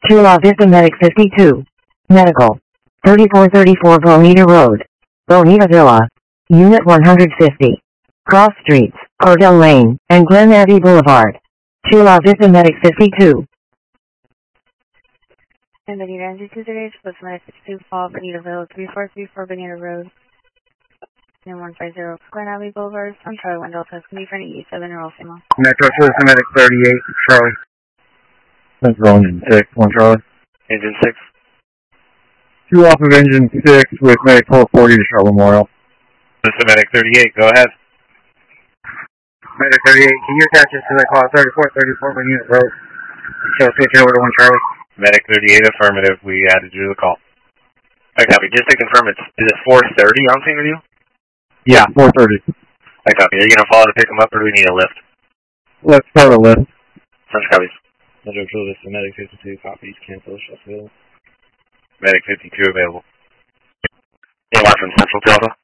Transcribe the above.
Chula Vista Medic 52. Medical. 3434 Bonita Road. Bonita Villa. Unit 150. Cross Streets, Cordell Lane, and Glen Abbey Boulevard. Chula Vista Medic 52. And Bonita Energy 238, Plus Medic 52, Paul, Bonita Villa, 3434 Bonita Road. Unit 150, Glen Abbey Boulevard. I'm Charlie Wendell, so it's going to be for an E7 or female. Metro Citizen Medic 38, Charlie. Central Engine 6, 1 Charlie. Engine 6. 2 off of Engine 6 with Medic 440 to Charlotte Memorial. This is Medic 38, go ahead. Medic 38, can you attach this to the call 3434 Bonita Road? Show switch over to 1 Charlie. Medic 38, affirmative. We added you to the call. I copy. Just to confirm, is it 4:30 on scene with you? Yeah, 430. I copy. Are you going to follow to pick them up, or do we need a lift? Let's start a lift. Such copies. Metro Chula Vista Medic 52, copies, cancel, shuffle. Medic 52 available. You want from Central Delta?